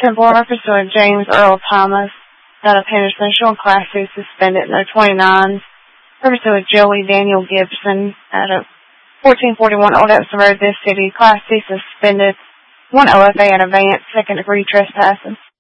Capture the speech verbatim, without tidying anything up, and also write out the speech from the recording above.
ten four, pursuing James Earl Thomas out of Henderson, showing Class two suspended, no twenty-nine. Pursuing Joey Daniel Gibson out of fourteen forty-one Old Epsom Road, this city, Class two suspended, one O F A at Advance, second degree trespassing.